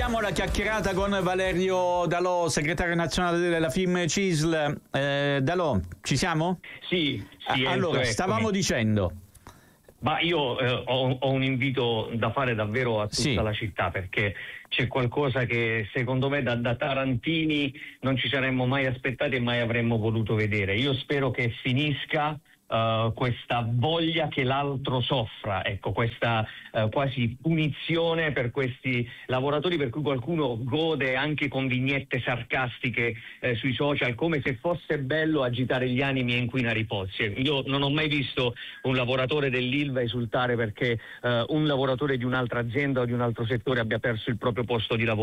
Riavviamo la chiacchierata con Valerio Dalò, segretario nazionale della FIMCISL. Dalò, ci siamo? Sì, allora, Enzo, stavamo dicendo. Ma io ho un invito da fare davvero a tutta la città, perché c'è qualcosa che secondo me da tarantini non ci saremmo mai aspettati e mai avremmo voluto vedere. Io spero che finisca questa voglia che l'altro soffra, ecco, questa quasi punizione per questi lavoratori, per cui qualcuno gode anche con vignette sarcastiche sui social, come se fosse bello agitare gli animi e inquinare i pozzi. Io non ho mai visto un lavoratore dell'Ilva esultare perché un lavoratore di un'altra azienda o di un altro settore abbia perso il proprio posto di lavoro.